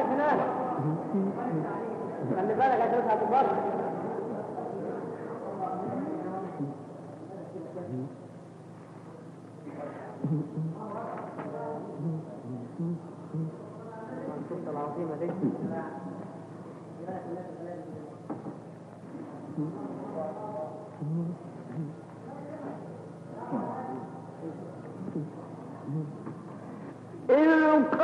فنان خلي بالك عشان هتبطل. العظيمة دي إن